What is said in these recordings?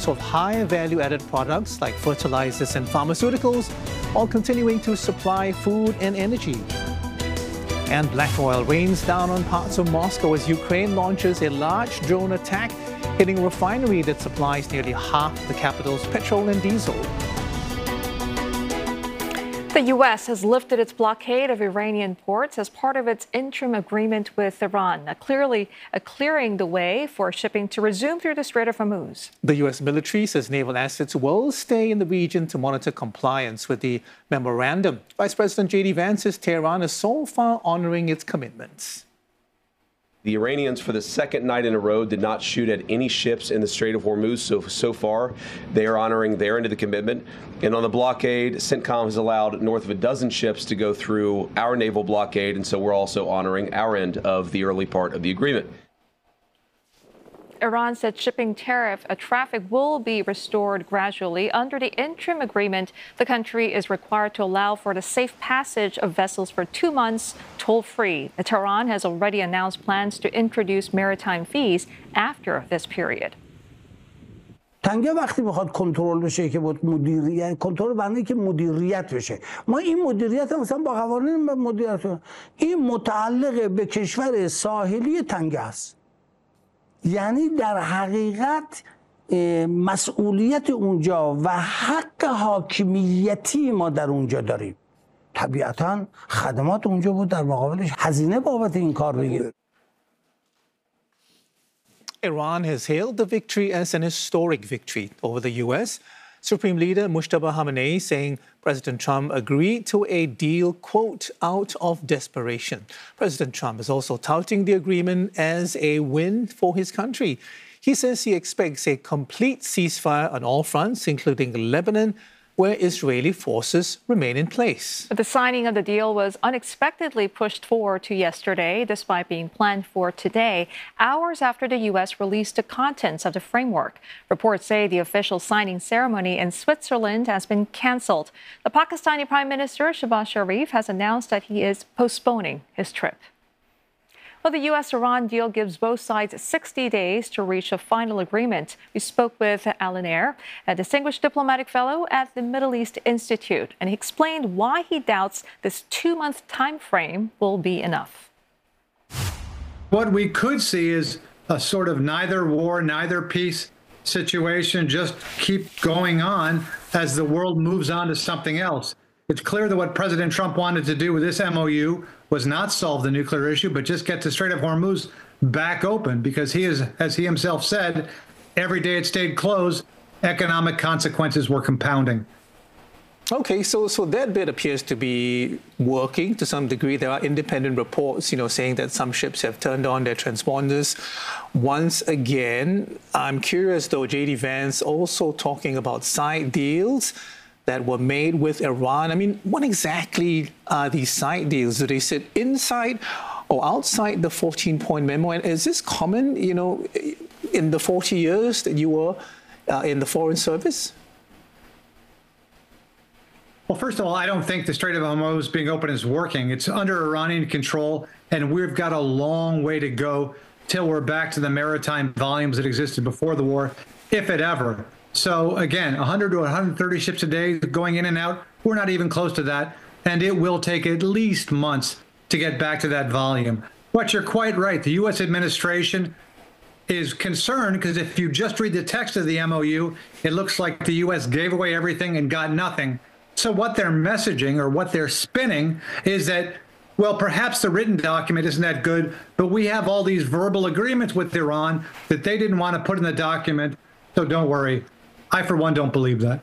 imports of higher value-added products like fertilizers and pharmaceuticals, while continuing to supply food and energy. And black oil rains down on parts of Moscow as Ukraine launches a large drone attack, hitting a refinery that supplies nearly half the capital's petrol and diesel. The U.S. has lifted its blockade of Iranian ports as part of its interim agreement with Iran, clearing the way for shipping to resume through the Strait of Hormuz. The U.S. military says naval assets will stay in the region to monitor compliance with the memorandum. Vice President J.D. Vance says Tehran is so far honoring its commitments. The Iranians, for the second night in a row, did not shoot at any ships in the Strait of Hormuz. So far, they are honoring their end of the commitment. And on the blockade, CENTCOM has allowed north of a dozen ships to go through our naval blockade, and so we're also honoring our end of the early part of the agreement. Iran said shipping traffic will be restored gradually. Under the interim agreement, the country is required to allow for the safe passage of vessels for 2 months toll-free. Tehran has already announced plans to introduce maritime fees after this period. تنگه وقتی میخواد کنترل بشه که بود مدیریت کنترل بنده که مدیریت بشه ما این مدیریت مثلا با قوانین مدیریت این متعلق به کشور ساحلی تنگه است یعنی در حقیقت مسئولیت اونجا و حق حاکمیتی ما در اونجا داریم طبیعتاً خدمات اونجا بود در مقابلش هزینه بابت این کار بگیره Iran has hailed the victory as an historic victory over the U.S. Supreme Leader Mujtaba Khamenei saying President Trump agreed to a deal, quote, out of desperation. President Trump is also touting the agreement as a win for his country. He says he expects a complete ceasefire on all fronts, including Lebanon, where Israeli forces remain in place. But the signing of the deal was unexpectedly pushed forward to yesterday, despite being planned for today, hours after the U.S. released the contents of the framework. Reports say the official signing ceremony in Switzerland has been cancelled. The Pakistani Prime Minister Shehbaz Sharif has announced that he is postponing his trip. Well, the U.S.-Iran deal gives both sides 60 days to reach a final agreement. We spoke with Alan Eyre, a distinguished diplomatic fellow at the Middle East Institute, and he explained why he doubts this 2-month time frame will be enough. What we could see is a sort of neither war, neither peace situation just keep going on as the world moves on to something else. It's clear that what President Trump wanted to do with this MOU was not solve the nuclear issue, but just get the Strait of Hormuz back open because he is, as he himself said, every day it stayed closed, economic consequences were compounding. Okay, so that bit appears to be working to some degree. There are independent reports, saying that some ships have turned on their transponders once again. I'm curious, though, J.D. Vance also talking about side deals that were made with Iran. I mean, what exactly are these side deals? Do they sit inside or outside the 14-point memo? And is this common, in the 40 years that you were in the Foreign Service? Well, first of all, I don't think the Strait of Hormuz being open is working. It's under Iranian control, and we've got a long way to go till we're back to the maritime volumes that existed before the war, if it ever. So again, 100 to 130 ships a day going in and out. We're not even close to that. And it will take at least months to get back to that volume. But you're quite right. The U.S. administration is concerned because if you just read the text of the MOU, it looks like the U.S. gave away everything and got nothing. So what they're messaging or what they're spinning is that, well, perhaps the written document isn't that good, but we have all these verbal agreements with Iran that they didn't want to put in the document. So don't worry. I, for one, don't believe that.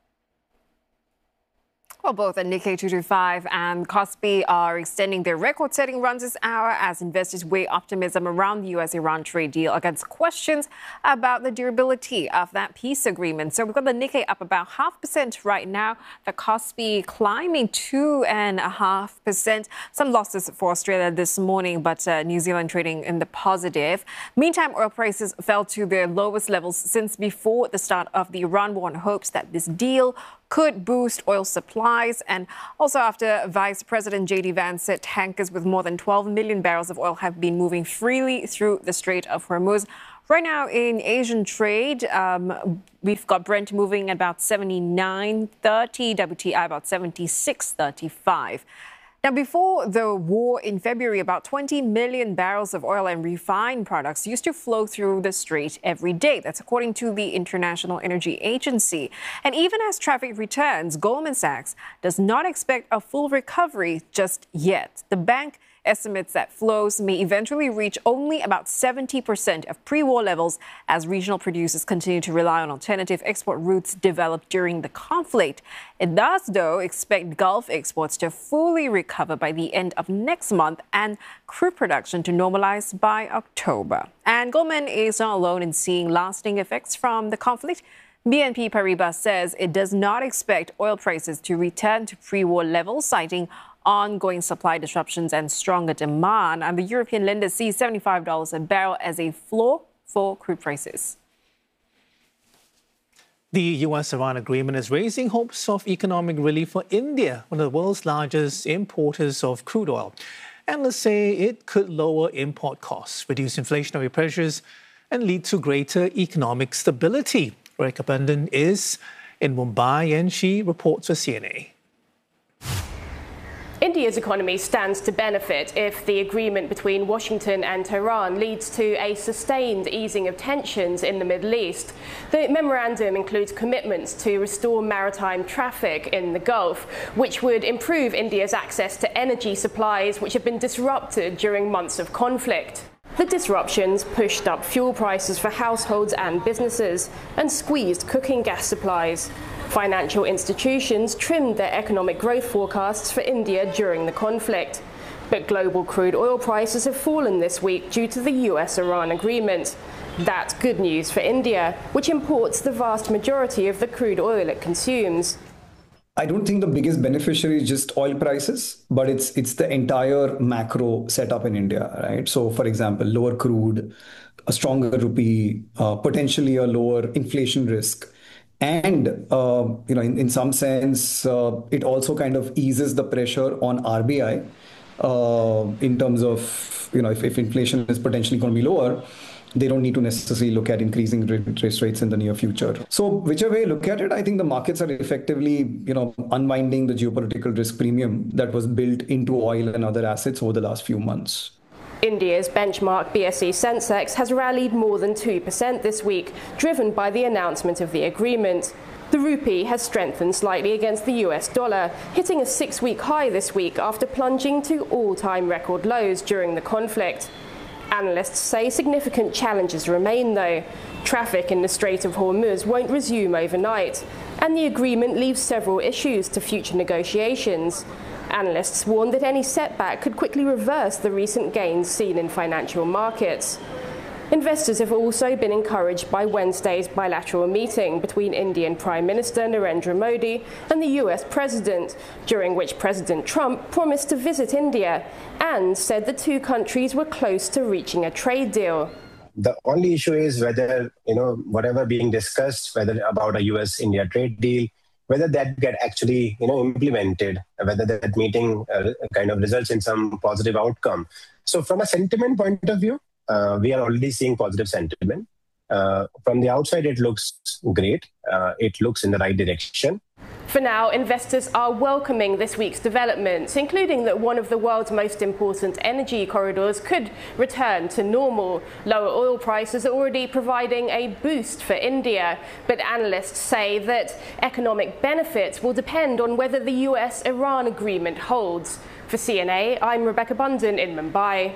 Well, both Nikkei 225 and Kospi are extending their record-setting runs this hour as investors weigh optimism around the U.S.-Iran trade deal against questions about the durability of that peace agreement. So we've got the Nikkei up about 0.5% right now, the Kospi climbing 2.5%. Some losses for Australia this morning, but New Zealand trading in the positive. Meantime, oil prices fell to their lowest levels since before the start of the Iran war in hopes that this deal could boost oil supplies. And also after Vice President J.D. Vance said tankers with more than 12 million barrels of oil have been moving freely through the Strait of Hormuz. Right now in Asian trade, we've got Brent moving at about 79.30, WTI about 76.35. Now, before the war in February, about 20 million barrels of oil and refined products used to flow through the strait every day. That's according to the International Energy Agency. And even as traffic returns, Goldman Sachs does not expect a full recovery just yet. The bank estimates that flows may eventually reach only about 70% of pre-war levels as regional producers continue to rely on alternative export routes developed during the conflict. It does, though, expect Gulf exports to fully recover by the end of next month and crude production to normalize by October. And Goldman is not alone in seeing lasting effects from the conflict. BNP Paribas says it does not expect oil prices to return to pre-war levels, citing ongoing supply disruptions and stronger demand. And the European lender sees $75 a barrel as a floor for crude prices. The US-Iran agreement is raising hopes of economic relief for India, one of the world's largest importers of crude oil. Analysts say it could lower import costs, reduce inflationary pressures, and lead to greater economic stability. Rekha Bandhan is in Mumbai and she reports for CNA. India's economy stands to benefit if the agreement between Washington and Tehran leads to a sustained easing of tensions in the Middle East. The memorandum includes commitments to restore maritime traffic in the Gulf, which would improve India's access to energy supplies which have been disrupted during months of conflict. The disruptions pushed up fuel prices for households and businesses and squeezed cooking gas supplies. Financial institutions trimmed their economic growth forecasts for India during the conflict. But global crude oil prices have fallen this week due to the US-Iran agreement. That's good news for India, which imports the vast majority of the crude oil it consumes. I don't think the biggest beneficiary is just oil prices, but it's the entire macro setup in India, right? So, for example, lower crude, a stronger rupee, potentially a lower inflation risk. And, in some sense, it also kind of eases the pressure on RBI in terms of, if inflation is potentially going to be lower, they don't need to necessarily look at increasing interest rates in the near future. So whichever way you look at it, I think the markets are effectively, unwinding the geopolitical risk premium that was built into oil and other assets over the last few months. India's benchmark BSE Sensex has rallied more than 2% this week, driven by the announcement of the agreement. The rupee has strengthened slightly against the US dollar, hitting a 6-week high this week after plunging to all-time record lows during the conflict. Analysts say significant challenges remain, though. Traffic in the Strait of Hormuz won't resume overnight, and the agreement leaves several issues to future negotiations. Analysts warn that any setback could quickly reverse the recent gains seen in financial markets. Investors have also been encouraged by Wednesday's bilateral meeting between Indian Prime Minister Narendra Modi and the US President, during which President Trump promised to visit India and said the two countries were close to reaching a trade deal. The only issue is whether, whatever being discussed, whether about a US-India trade deal, whether that get actually, implemented, whether that meeting kind of results in some positive outcome. So from a sentiment point of view, we are already seeing positive sentiment. From the outside, it looks great. It looks in the right direction. For now, investors are welcoming this week's developments, including that one of the world's most important energy corridors could return to normal. Lower oil prices are already providing a boost for India, but analysts say that economic benefits will depend on whether the US-Iran agreement holds. For CNA, I'm Rebecca Bandhan in Mumbai.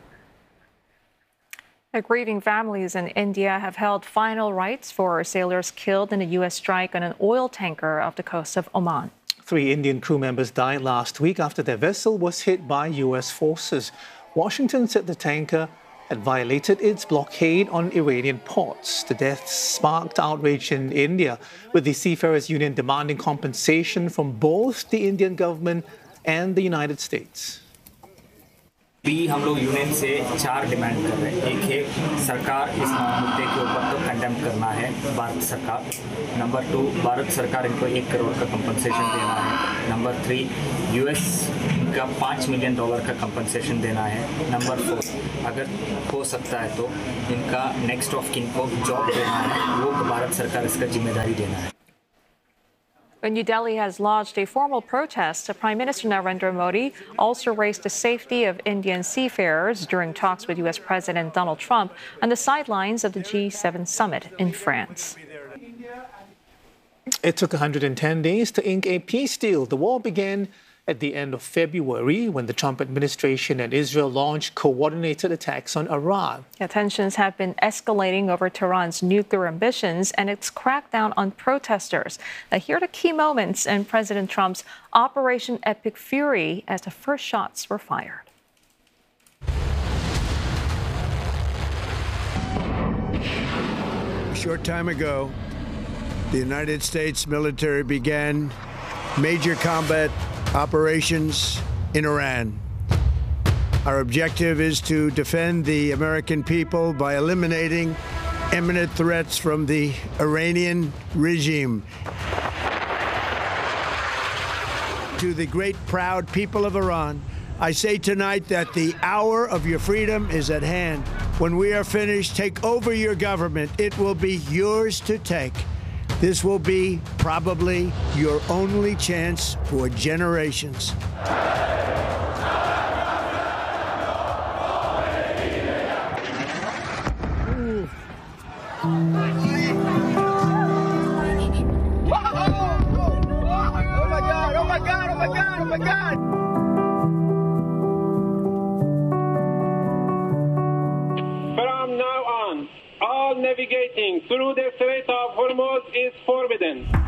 Grieving families in India have held final rites for sailors killed in a U.S. strike on an oil tanker off the coast of Oman. 3 Indian crew members died last week after their vessel was hit by U.S. forces. Washington said the tanker had violated its blockade on Iranian ports. The deaths sparked outrage in India, with the Seafarers Union demanding compensation from both the Indian government and the United States. भी हम लोग UN से 4 demand कर रहे हैं। एक है सरकार इस मुद्दे के ऊपर तो कंडेम करना है भारत सरकार। नंबर 2, भारत सरकार इनको 1 करोड़ का कंपनसेशन देना है। नंबर 3, यूएस का $5 मिलियन का कंपनसेशन देना है। नंबर 4, अगर हो सकता है तो इनका नेक्स्ट ऑफ किन को जॉब देना है, वो भारत सरकार इसका जिम्मेदारी देना है। New Delhi has launched a formal protest. Prime Minister Narendra Modi also raised the safety of Indian seafarers during talks with U.S. President Donald Trump on the sidelines of the G7 summit in France. It took 110 days to ink a peace deal. The war began at the end of February when the Trump administration and Israel launched coordinated attacks on Iran. Tensions have been escalating over Tehran's nuclear ambitions and its crackdown on protesters. Here are the key moments in President Trump's Operation Epic Fury as the first shots were fired. A short time ago, the United States military began major combat operations in Iran. Our objective is to defend the American people by eliminating imminent threats from the Iranian regime. To the great, proud people of Iran, I say tonight that the hour of your freedom is at hand. When we are finished, take over your government. It will be yours to take. This will be probably your only chance for generations. From now on, all navigating through the Strait of Hormuz is forbidden.